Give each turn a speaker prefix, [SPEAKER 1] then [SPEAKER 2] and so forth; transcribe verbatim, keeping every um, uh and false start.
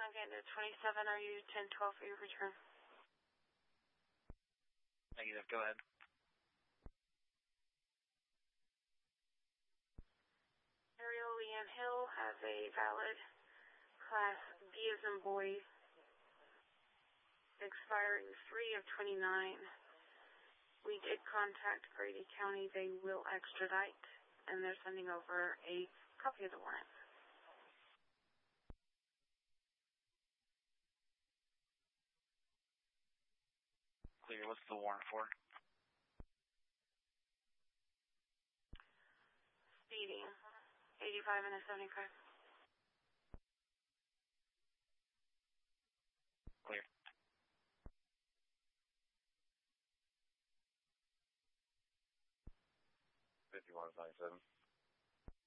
[SPEAKER 1] I'm getting to twenty-seven. Are you ten twelve for your return?
[SPEAKER 2] Negative. Go ahead.
[SPEAKER 1] Ariel Leanne Hill has a valid Class B as in boy, expiring three of twenty-nine. We did contact Grady County. They will extradite, and they're sending over a copy of the warrant.
[SPEAKER 2] Clear. What's the warrant for?
[SPEAKER 1] Speeding. eighty-five and a seventy-five.
[SPEAKER 2] Clear.
[SPEAKER 3] fifty-one ninety-seven.